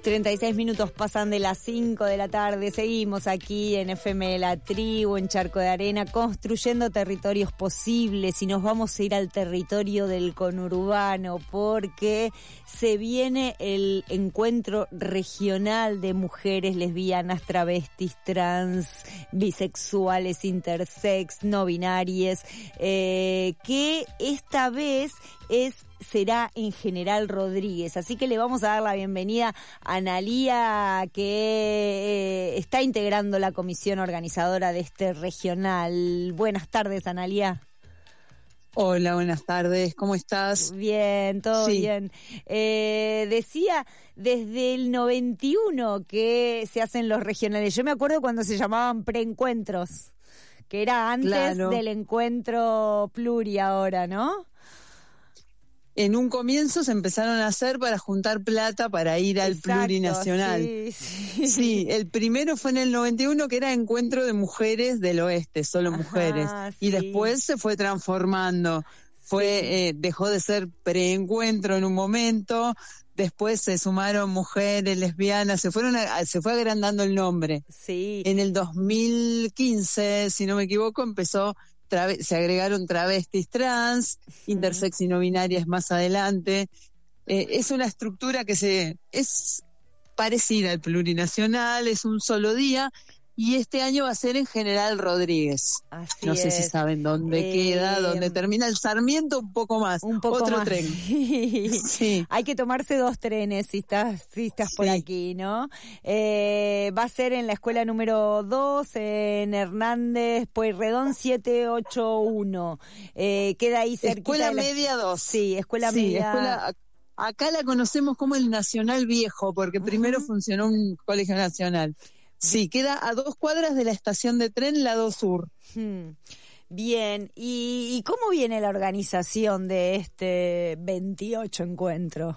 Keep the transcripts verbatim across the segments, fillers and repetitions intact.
treinta y seis minutos pasan de las cinco de la tarde. Seguimos aquí en F M La Tribu, en Charco de Arena, construyendo territorios posibles, y nos vamos a ir al territorio del conurbano porque se viene el encuentro regional de mujeres lesbianas, travestis, trans, bisexuales, intersex, no binarias, eh, que esta vez es será en General Rodríguez. Así que le vamos a dar la bienvenida a Analía, que eh, está integrando la comisión organizadora de este regional. Buenas tardes, Analía. Hola, buenas tardes, ¿cómo estás? Bien, todo sí. bien. Eh, decía, desde el noventa y uno que se hacen los regionales. Yo me acuerdo cuando se llamaban preencuentros, que era antes claro. del encuentro pluri ahora, ¿no? En un comienzo se empezaron a hacer para juntar plata para ir al Exacto, plurinacional. Sí, sí. sí, el primero fue en el noventa y uno, que era Encuentro de Mujeres del Oeste, solo Ajá, mujeres. Sí. Y después se fue transformando. Fue sí. eh, dejó de ser preencuentro en un momento, después se sumaron mujeres, lesbianas, se fueron a, se fue agrandando el nombre. Sí. En el dos mil quince, si no me equivoco, empezó... se agregaron travestis trans, intersex y no binarias más adelante. Eh, es una estructura que se es parecida al plurinacional, es un solo día, y este año va a ser en General Rodríguez. Así no sé es. si saben dónde eh, queda, dónde termina el Sarmiento, un poco más. Un poco Otro más. tren. Sí. sí. Hay que tomarse dos trenes si estás, si estás sí. por aquí, ¿no? Eh, va a ser en la escuela número dos, en Hernández Pueyrredón siete ocho uno. Eh, queda ahí cerquita. Escuela de la... media dos. Sí, escuela sí, media. Escuela... Acá la conocemos como el Nacional Viejo, porque uh-huh. primero funcionó un colegio nacional. Sí, queda a dos cuadras de la estación de tren Lado Sur. Hmm. Bien, ¿Y, ¿y cómo viene la organización de este veintiocho encuentro?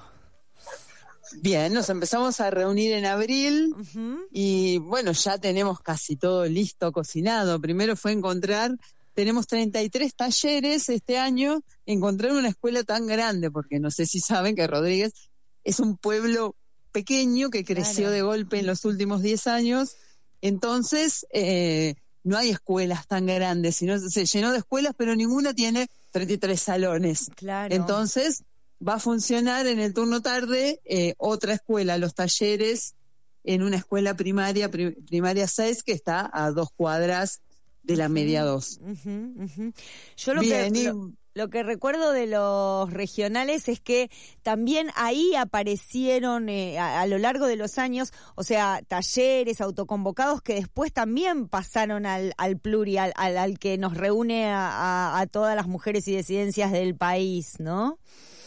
Bien, nos empezamos a reunir en abril uh-huh. y bueno, ya tenemos casi todo listo, cocinado. Primero fue encontrar, tenemos treinta y tres talleres este año, encontrar una escuela tan grande, porque no sé si saben que Rodríguez es un pueblo pequeño que creció claro. de golpe en los últimos diez años, entonces eh, no hay escuelas tan grandes, sino se llenó de escuelas, pero ninguna tiene treinta y tres salones. Claro. Entonces va a funcionar en el turno tarde eh, otra escuela, los talleres en una escuela primaria, pri- primaria seis, que está a dos cuadras de la media dos. Uh-huh, uh-huh. Yo lo Bien, que... y... Lo... Lo que recuerdo de los regionales es que también ahí aparecieron eh, a, a lo largo de los años, o sea, talleres autoconvocados que después también pasaron al, al pluri, al, al, al que nos reúne a, a, a todas las mujeres y disidencias del país, ¿no?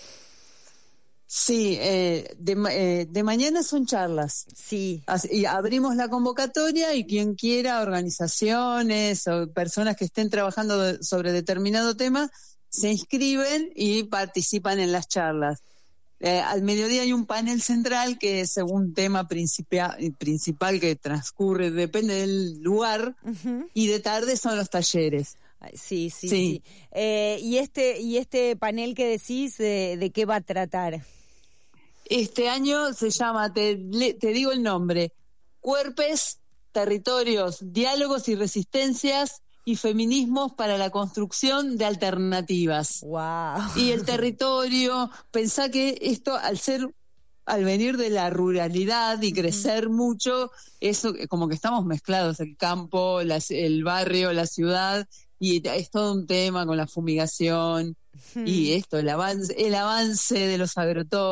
Sí, eh, de, eh, de mañana son charlas. Sí. Así, y abrimos la convocatoria y quien quiera, organizaciones o personas que estén trabajando de, sobre determinado tema, se inscriben y participan en las charlas. Eh, al mediodía hay un panel central que es según tema principia, principal que transcurre, depende del lugar, uh-huh. y de tarde son los talleres. Sí, sí, sí. sí. Eh, y este y este panel que decís, ¿de, de qué va a tratar? Este año se llama, te, te digo el nombre, Cuerpes, Territorios, Diálogos y Resistencias y Feminismos para la Construcción de Alternativas. Wow. Y el territorio, pensá que esto al ser, al venir de la ruralidad y crecer uh-huh. mucho, eso como que estamos mezclados, el campo, la, el barrio, la ciudad, y es todo un tema con la fumigación uh-huh. y esto, el avance, el avance de los agrotóxicos.